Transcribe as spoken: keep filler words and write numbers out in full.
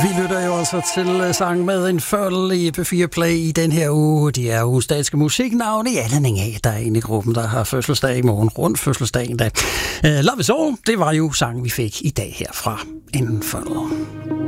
Vi lytter jo altså til sang med en følge i P fire Play i den her uge. De er ugens danske musiknavne i anledning af, der er en i gruppen, der har fødselsdag i morgen. Rundt fødselsdagen da. Uh, Love is All, det var jo sangen, vi fik i dag her fra en følge.